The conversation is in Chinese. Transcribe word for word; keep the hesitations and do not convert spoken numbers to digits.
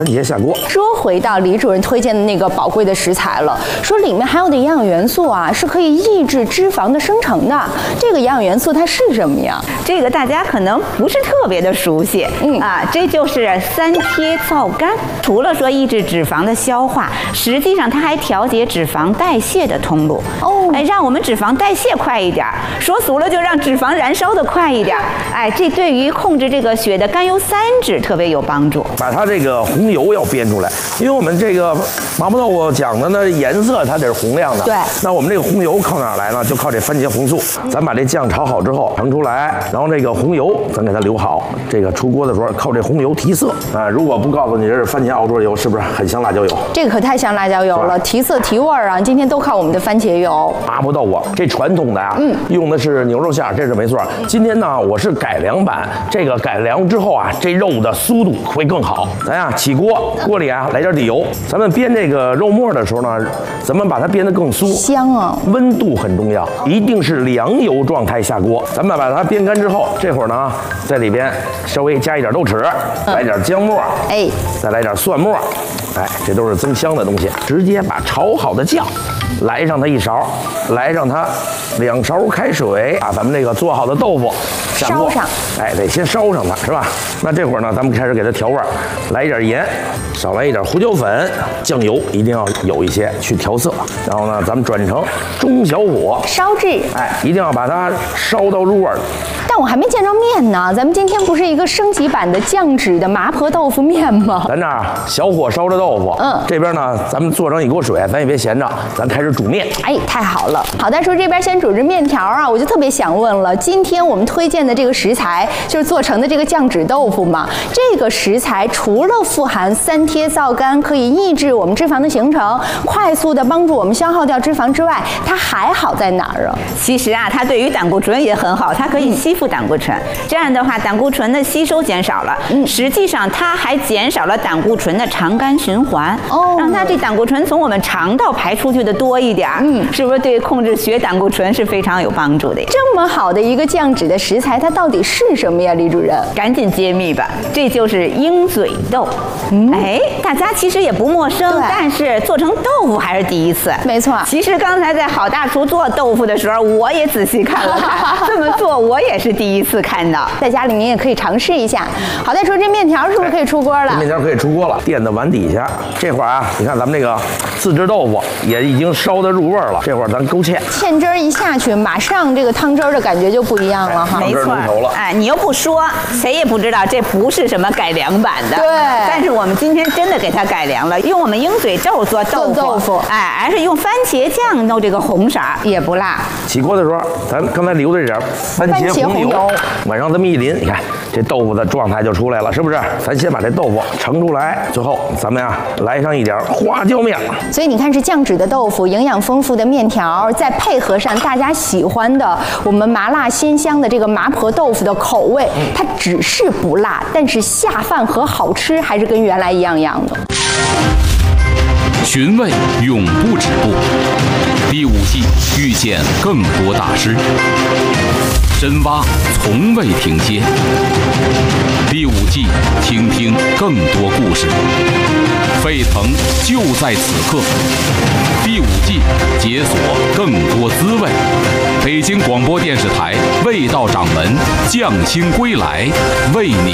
番茄下锅。 说回到李主任推荐的那个宝贵的食材了，说里面含有的营养元素啊，是可以抑制脂肪的生成的。这个营养元素它是什么呀？ 这个大家可能不是特别的熟悉，嗯啊，这就是三萜皂苷。除了说抑制脂肪的消化，实际上它还调节脂肪代谢的通路。哦，哎，让我们脂肪代谢快一点，说俗了就让脂肪燃烧的快一点。哎，这对于控制这个血的甘油三酯特别有帮助。 把它这个红油要煸出来，因为我们这个麻婆豆腐讲的呢颜色它得是红亮的。 对。那我们这个红油靠哪儿来呢？就靠这番茄红素。咱把这酱炒好之后盛出来，然后这个红油咱给它留好。这个出锅的时候靠这红油提色啊！如果不告诉你这是番茄熬出的油，是不是很香辣椒油？ 这个可太香辣椒油了，提色提味儿啊！今天都靠我们的番茄油。 麻婆豆腐这传统的啊，嗯，用的是牛肉馅，这是没错。今天呢，我是改良版，这个改良之后啊，这肉的酥度会更好。咱呀起锅，锅里啊来点底油，咱们煸这个肉末的时候呢，咱们把它煸得更酥， 香啊！ 温度很重要，一定是凉油状态下锅。咱们把它煸干之后，这会儿呢，在里边稍微加一点豆豉，来点姜末，哎，再来点蒜末，哎，这都是增香的东西。直接把炒好的酱来上它一勺，来上它两勺开水，把咱们这个做好的豆腐下锅， 烧上， 哎，得先烧上它，是吧？那这会儿呢，咱们开始给它调味儿，来一点盐，少来一点胡椒粉，酱油一定要有一些去调色。然后呢，咱们转成中小火烧制， 哎，一定要把它烧到入味儿。 但我还没见着面呢，咱们今天不是一个升级版的酱脂的麻婆豆腐面吗？ 咱这儿小火烧着豆腐，嗯，这边呢，咱们做成一锅水，咱也别闲着，咱开始煮面。 哎，太好了！好，再说这边先煮着面条啊，我就特别想问了，今天我们推荐的这个食材就是做成的这个酱脂豆腐嘛？这个食材除了富含三萜皂苷，可以抑制我们脂肪的形成，快速的帮助我们消耗掉脂肪之外，它还好在哪儿啊？ 其实啊，它对于胆固醇也很好，它可以吸附胆固醇。嗯、这样的话，胆固醇的吸收减少了，嗯，实际上它还减少了胆固醇的肠肝循环，哦，让它这胆固醇从我们肠道排出去的多一点，嗯，是不是对控制血胆固醇是非常有帮助的？ 这么好的一个降脂的食材，它到底是什么呀，李主任？ 赶紧揭秘吧，这就是鹰嘴豆。嗯，哎，大家其实也不陌生，但是做成豆腐还是第一次。 没错， 其实刚才在好大厨做豆腐的时候，我也仔细看了看，这么做我也是第一次看到， 在家里您也可以尝试一下。好，再说这面条是不是可以出锅了？ 这面条可以出锅了，垫在碗底下。这会儿啊，你看咱们这个自制豆腐也已经烧得入味了。这会儿咱勾芡， 芡汁儿一下去，马上这个汤汁儿的感觉就不一样了哈。 没错，哎，你又不说，谁也不知道这不是什么改良版的。 对， 但是我们今天真的给它改良了，用我们鹰嘴豆做豆腐， 豆腐， 哎，而是用番茄酱弄这个红色，也不辣。 起锅的时候，咱刚才留的这点番茄红油，往上这么一淋，你看这豆腐的状态就出来了，是不是？咱先把这豆腐盛出来，最后咱们呀来上一点花椒面。 所以你看，是酱脂的豆腐，营养丰富的面条，再配合上大家喜欢的我们麻辣鲜香的这个麻婆豆腐的口味，它只是不辣，但是下饭和好吃还是跟原来一样一样的。 寻味永不止步，第五季遇见更多大师，深挖从未停歇。第五季听听更多故事，沸腾就在此刻。第五季解锁更多滋味。北京广播电视台味道掌门匠心归来，为你